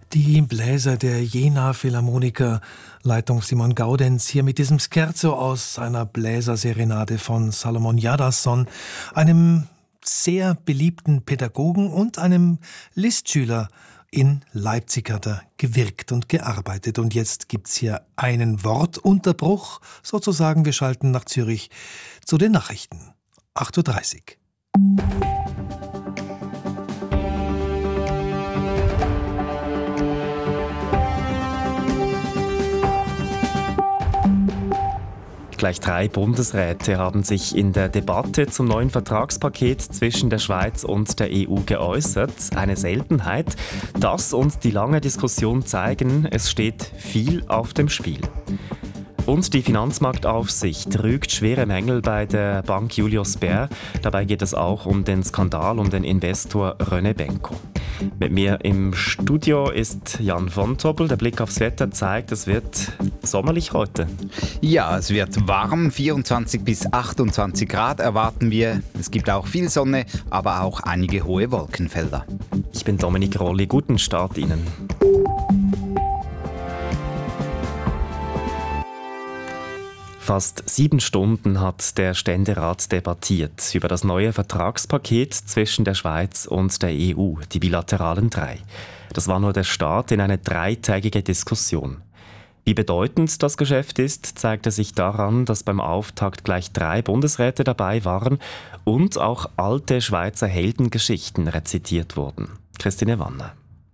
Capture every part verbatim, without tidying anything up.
Die Bläser der Jena Philharmoniker, Leitung Simon Gaudenz, hier mit diesem Scherzo aus einer Bläserserenade von Salomon Jadasson, einem sehr beliebten Pädagogen und einem Listschüler in Leipzig hat er gewirkt und gearbeitet. Und jetzt gibt's hier einen Wortunterbruch, sozusagen. Wir schalten nach Zürich zu den Nachrichten. acht Uhr dreißig. Gleich drei Bundesräte haben sich in der Debatte zum neuen Vertragspaket zwischen der Schweiz und der E U geäußert. Eine Seltenheit. Das und die lange Diskussion zeigen, es steht viel auf dem Spiel. Und die Finanzmarktaufsicht rügt schwere Mängel bei der Bank Julius Baer. Dabei geht es auch um den Skandal um den Investor René Benko. Mit mir im Studio ist Jan von Tobel. Der Blick aufs Wetter zeigt, es wird sommerlich heute. Ja, es wird warm, vierundzwanzig bis achtundzwanzig Grad erwarten wir. Es gibt auch viel Sonne, aber auch einige hohe Wolkenfelder. Ich bin Dominik Rolli. Guten Start Ihnen. Fast sieben Stunden hat der Ständerat debattiert über das neue Vertragspaket zwischen der Schweiz und der E U, die bilateralen drei. Das war nur der Start in eine dreitägige Diskussion. Wie bedeutend das Geschäft ist, zeigte sich daran, dass beim Auftakt gleich drei Bundesräte dabei waren und auch alte Schweizer Heldengeschichten rezitiert wurden. Christine Wanner.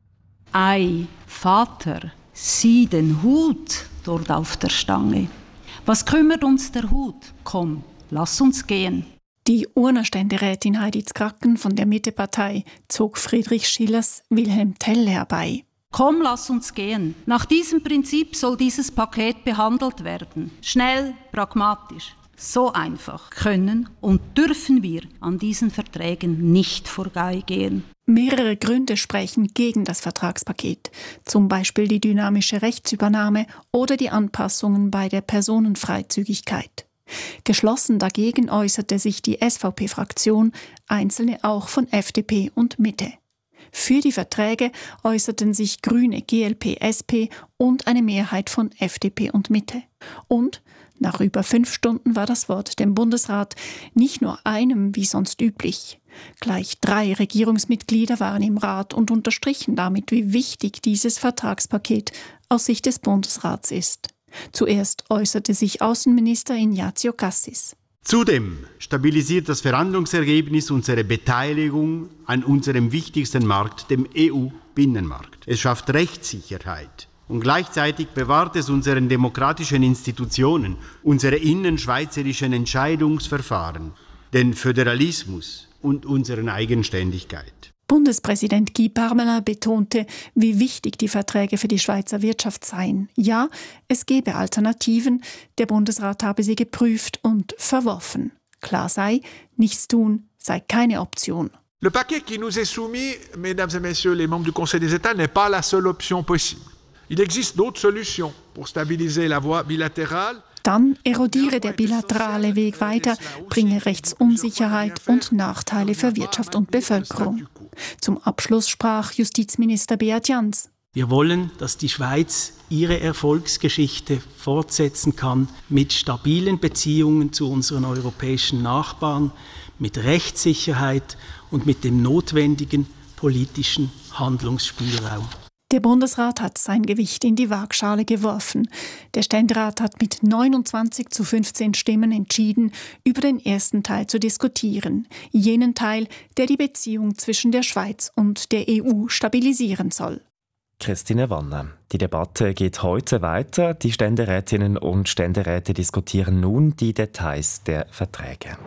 Ei, Vater, sieh den Hut dort auf der Stange. Was kümmert uns der Hut? Komm, lass uns gehen. Die Urner Ständerätin Heidi Zkracken von der Mittepartei zog Friedrich Schillers Wilhelm Tell herbei. Komm, lass uns gehen. Nach diesem Prinzip soll dieses Paket behandelt werden. Schnell, pragmatisch. So einfach können und dürfen wir an diesen Verträgen nicht vorbeigehen. Mehrere Gründe sprechen gegen das Vertragspaket, zum Beispiel die dynamische Rechtsübernahme oder die Anpassungen bei der Personenfreizügigkeit. Geschlossen dagegen äußerte sich die S V P-Fraktion, einzelne auch von F D P und Mitte. Für die Verträge äußerten sich Grüne, G L P, S P und eine Mehrheit von F D P und Mitte. Und nach über fünf Stunden war das Wort dem Bundesrat, nicht nur einem wie sonst üblich. Gleich drei Regierungsmitglieder waren im Rat und unterstrichen damit, wie wichtig dieses Vertragspaket aus Sicht des Bundesrats ist. Zuerst äußerte sich Außenminister Ignazio Cassis. Zudem stabilisiert das Verhandlungsergebnis unsere Beteiligung an unserem wichtigsten Markt, dem E U-Binnenmarkt. Es schafft Rechtssicherheit. Und gleichzeitig bewahrt es unseren demokratischen Institutionen, unsere innenschweizerischen Entscheidungsverfahren, den Föderalismus und unsere Eigenständigkeit. Bundespräsident Guy Parmelin betonte, wie wichtig die Verträge für die Schweizer Wirtschaft seien. Ja, es gebe Alternativen, der Bundesrat habe sie geprüft und verworfen. Klar sei, nichts tun sei keine Option. Le paquet qui nous est soumis, mesdames et messieurs les membres du Conseil des États, n'est pas la seule option possible. Il existe d'autres solutions pour stabiliser la voie bilatérale. Dann erodiere der bilaterale Weg weiter, bringe Rechtsunsicherheit und Nachteile für Wirtschaft und Bevölkerung. Zum Abschluss sprach Justizminister Beat Jans. Wir wollen, dass die Schweiz ihre Erfolgsgeschichte fortsetzen kann mit stabilen Beziehungen zu unseren europäischen Nachbarn, mit Rechtssicherheit und mit dem notwendigen politischen Handlungsspielraum. Der Bundesrat hat sein Gewicht in die Waagschale geworfen. Der Ständerat hat mit neunundzwanzig zu fünfzehn Stimmen entschieden, über den ersten Teil zu diskutieren. Jenen Teil, der die Beziehung zwischen der Schweiz und der E U stabilisieren soll. Christine Wanner. Die Debatte geht heute weiter. Die Ständerätinnen und Ständeräte diskutieren nun die Details der Verträge.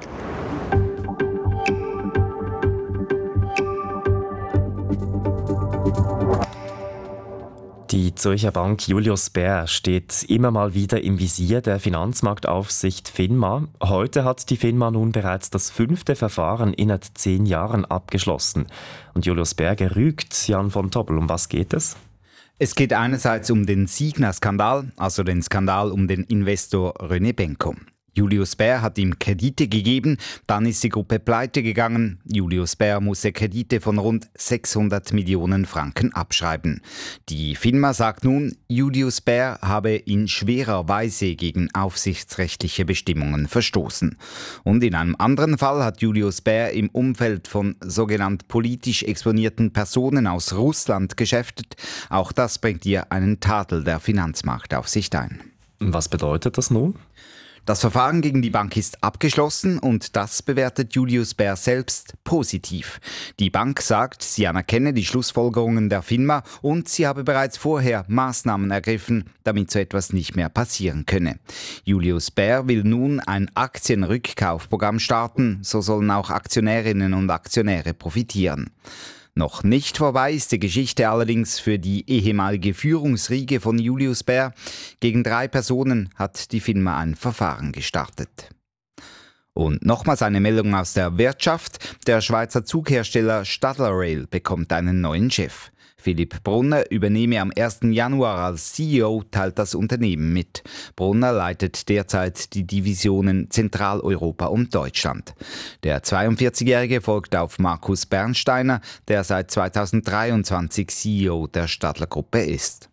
Die Zürcher Bank Julius Baer steht immer mal wieder im Visier der Finanzmarktaufsicht FINMA. Heute hat die FINMA nun bereits das fünfte Verfahren innerhalb zehn Jahren abgeschlossen. Und Julius Baer gerügt. Jan von Tobel, um was geht es? Es geht einerseits um den Signa-Skandal, also den Skandal um den Investor René Benko. Julius Baer hat ihm Kredite gegeben, dann ist die Gruppe pleite gegangen. Julius Baer musste Kredite von rund sechshundert Millionen Franken abschreiben. Die FINMA sagt nun, Julius Baer habe in schwerer Weise gegen aufsichtsrechtliche Bestimmungen verstoßen. Und in einem anderen Fall hat Julius Baer im Umfeld von sogenannt politisch exponierten Personen aus Russland geschäftet. Auch das bringt ihr einen Tadel der Finanzmarktaufsicht ein. Was bedeutet das nun? Das Verfahren gegen die Bank ist abgeschlossen und das bewertet Julius Baer selbst positiv. Die Bank sagt, sie anerkenne die Schlussfolgerungen der FINMA und sie habe bereits vorher Maßnahmen ergriffen, damit so etwas nicht mehr passieren könne. Julius Baer will nun ein Aktienrückkaufprogramm starten, so sollen auch Aktionärinnen und Aktionäre profitieren. Noch nicht vorbei ist die Geschichte allerdings für die ehemalige Führungsriege von Julius Baer. Gegen drei Personen hat die FINMA ein Verfahren gestartet. Und nochmals eine Meldung aus der Wirtschaft. Der Schweizer Zughersteller Stadler Rail bekommt einen neuen Chef. Philipp Brunner übernehme am ersten Januar als C E O, teilt das Unternehmen mit. Brunner leitet derzeit die Divisionen Zentraleuropa und Deutschland. Der zweiundvierzigjährige folgt auf Markus Bernsteiner, der seit zweitausenddreiundzwanzig C E O der Stadler Gruppe ist.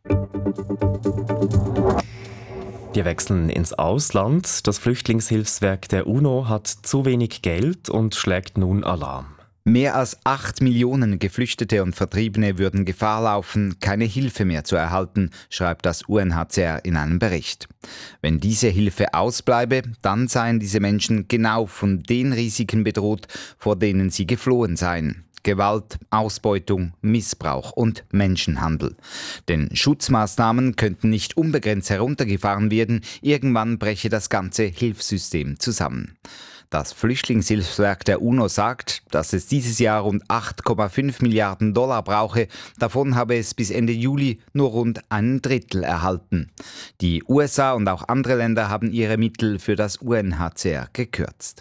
Wir wechseln ins Ausland. Das Flüchtlingshilfswerk der UNO hat zu wenig Geld und schlägt nun Alarm. Mehr als acht Millionen Geflüchtete und Vertriebene würden Gefahr laufen, keine Hilfe mehr zu erhalten, schreibt das U N H C R in einem Bericht. Wenn diese Hilfe ausbleibe, dann seien diese Menschen genau von den Risiken bedroht, vor denen sie geflohen seien. Gewalt, Ausbeutung, Missbrauch und Menschenhandel. Denn Schutzmaßnahmen könnten nicht unbegrenzt heruntergefahren werden, irgendwann breche das ganze Hilfssystem zusammen. Das Flüchtlingshilfswerk der UNO sagt, dass es dieses Jahr rund acht Komma fünf Milliarden Dollar brauche. Davon habe es bis Ende Juli nur rund ein Drittel erhalten. Die U S A und auch andere Länder haben ihre Mittel für das U N H C R gekürzt.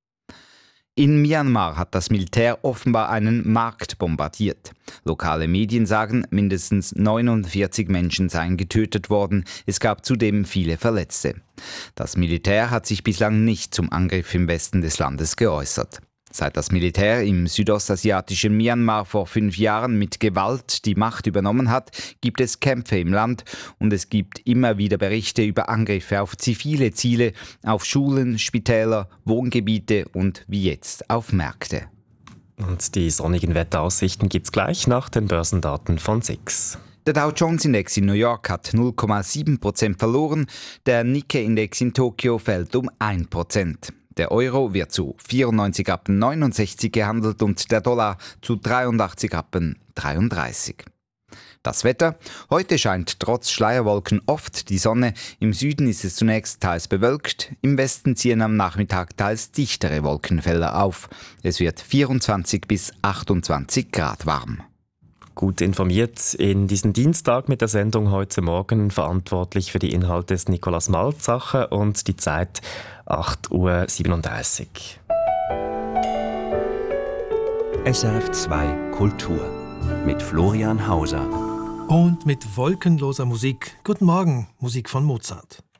In Myanmar hat das Militär offenbar einen Markt bombardiert. Lokale Medien sagen, mindestens neunundvierzig Menschen seien getötet worden. Es gab zudem viele Verletzte. Das Militär hat sich bislang nicht zum Angriff im Westen des Landes geäußert. Seit das Militär im südostasiatischen Myanmar vor fünf Jahren mit Gewalt die Macht übernommen hat, gibt es Kämpfe im Land und es gibt immer wieder Berichte über Angriffe auf zivile Ziele, auf Schulen, Spitäler, Wohngebiete und wie jetzt auf Märkte. Und die sonnigen Wetteraussichten gibt's gleich nach den Börsendaten von S I X. Der Dow Jones Index in New York hat null Komma sieben Prozent verloren, der Nikkei Index in Tokio fällt um ein Prozent. Der Euro wird zu vierundneunzig Rappen neunundsechzig gehandelt und der Dollar zu dreiundachtzig Rappen dreiunddreißig. Das Wetter: Heute scheint trotz Schleierwolken oft die Sonne. Im Süden ist es zunächst teils bewölkt. Im Westen ziehen am Nachmittag teils dichtere Wolkenfelder auf. Es wird vierundzwanzig bis achtundzwanzig Grad warm. Gut informiert in diesen Dienstag mit der Sendung heute Morgen. Verantwortlich für die Inhalte ist Nicolas Malzacher und die Zeit acht Uhr siebenunddreißig. S R F zwei Kultur mit Florian Hauser. Und mit wolkenloser Musik. Guten Morgen, Musik von Mozart.